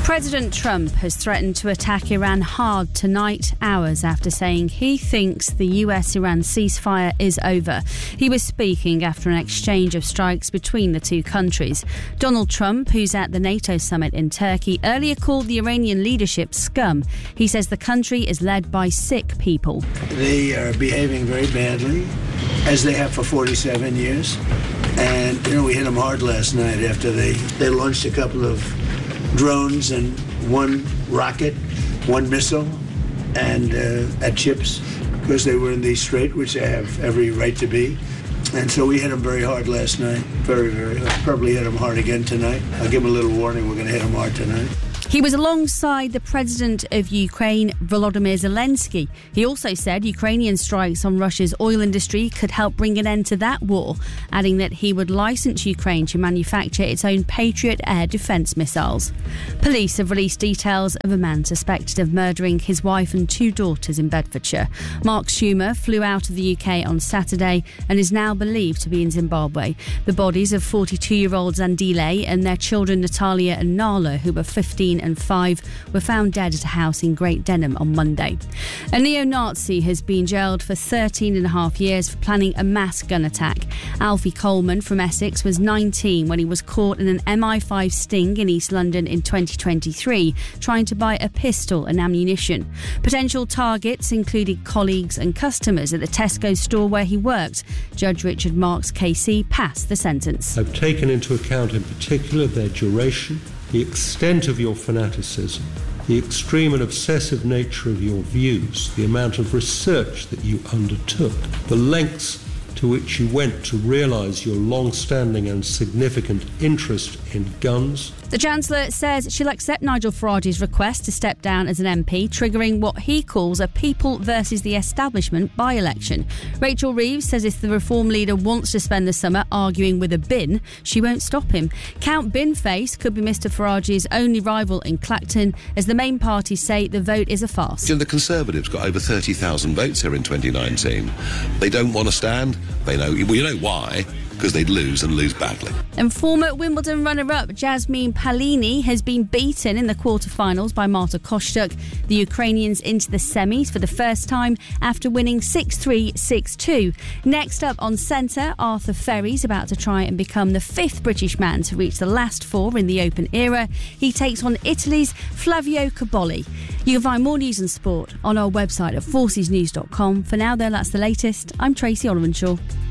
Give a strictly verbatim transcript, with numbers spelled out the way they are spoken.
President Trump has threatened to attack Iran hard tonight, hours after saying he thinks the U S-Iran ceasefire is over. He was speaking after an exchange of strikes between the two countries. Donald Trump, who's at the NATO summit in Turkey, earlier called the Iranian leadership scum. He says the country is led by sick people. They are behaving very badly, as they have for forty-seven years. And, you know, we hit them hard last night after they, they launched a couple of drones and one rocket, one missile, and uh, at ships, because they were in the strait, which they have every right to be. And so we hit them very hard last night, very, very hard. Probably hit them hard again tonight. I'll give them a little warning, we're going to hit them hard tonight. He was alongside the president of Ukraine, Volodymyr Zelensky. He also said Ukrainian strikes on Russia's oil industry could help bring an end to that war, adding that he would license Ukraine to manufacture its own Patriot air defence missiles. Police have released details of a man suspected of murdering his wife and two daughters in Bedfordshire. Mark Schumer flew out of the U K on Saturday and is now believed to be in Zimbabwe. The bodies of forty-two-year-old Zandile and their children Natalia and Nala, who were fifteen and five, were found dead at a house in Great Denham on Monday. A neo-Nazi has been jailed for thirteen and a half years for planning a mass gun attack. Alfie Coleman from Essex was nineteen when he was caught in an M I five sting in East London in twenty twenty-three, trying to buy a pistol and ammunition. Potential targets included colleagues and customers at the Tesco store where he worked. Judge Richard Marks K C passed the sentence. I've taken into account in particular their duration, the extent of your fanaticism, the extreme and obsessive nature of your views, the amount of research that you undertook, the lengths to which you went to realise your long-standing and significant interest in guns. The Chancellor says she'll accept Nigel Farage's request to step down as an M P, triggering what he calls a people versus the establishment by-election. Rachel Reeves says if the Reform leader wants to spend the summer arguing with a bin, she won't stop him. Count Binface could be Mr Farage's only rival in Clacton, as the main parties say the vote is a farce. The Conservatives got over thirty thousand votes here in twenty nineteen. They don't want to stand. They know, well, you know why? Because they'd lose and lose badly. And former Wimbledon runner-up Jasmine Palini has been beaten in the quarter-finals by Marta Kostyuk. The Ukrainians into the semis for the first time after winning six three, six two. Next up on centre, Arthur Ferry's about to try and become the fifth British man to reach the last four in the Open era. He takes on Italy's Flavio Cobolli. You can find more news and sport on our website at forces news dot com. For now, though, that's the latest. I'm Tracy Olivenshaw.